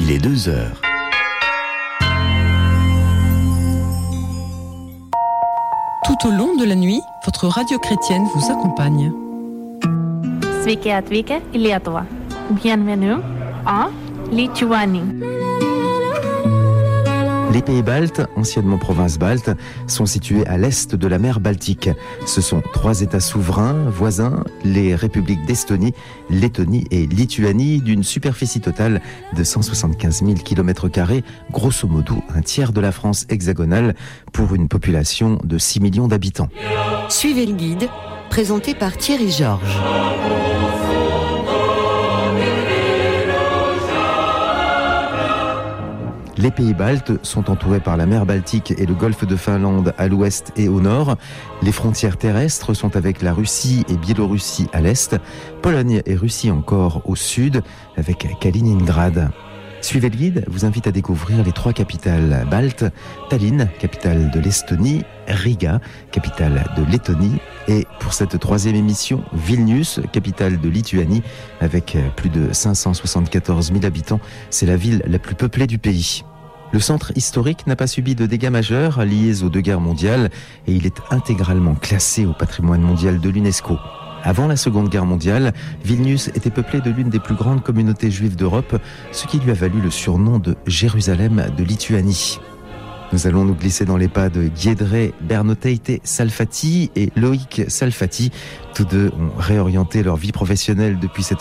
Il est 2h. Tout au long de la nuit, votre radio chrétienne vous accompagne. Sveiki atvykę į Lietuvą. Bienvenue en Lituanie. Les pays baltes, anciennement provinces baltes, sont situés à l'est de la mer Baltique. Ce sont 3 États souverains, voisins, les républiques d'Estonie, Lettonie et Lituanie, d'une superficie totale de 175 000 km², grosso modo un tiers de la France hexagonale, pour une population de 6 millions d'habitants. Suivez le guide, présenté par Thierry Georges. Les pays baltes sont entourés par la mer Baltique et le golfe de Finlande à l'ouest et au nord. Les frontières terrestres sont avec la Russie et Biélorussie à l'est, Pologne et Russie encore au sud, avec Kaliningrad. Suivez le guide vous invite à découvrir les 3 capitales baltes, Tallinn, capitale de l'Estonie, Riga, capitale de Lettonie, et pour cette 3e émission, Vilnius, capitale de Lituanie, avec plus de 574 000 habitants. C'est la ville la plus peuplée du pays. Le centre historique n'a pas subi de dégâts majeurs liés aux 2 guerres mondiales et il est intégralement classé au patrimoine mondial de l'UNESCO. Avant la Seconde Guerre mondiale, Vilnius était peuplé de l'une des plus grandes communautés juives d'Europe, ce qui lui a valu le surnom de Jérusalem de Lituanie. Nous allons nous glisser dans les pas de Giedrė Bernotaitė Salfati et Loïc Salfati. Tous deux ont réorienté leur vie professionnelle depuis cette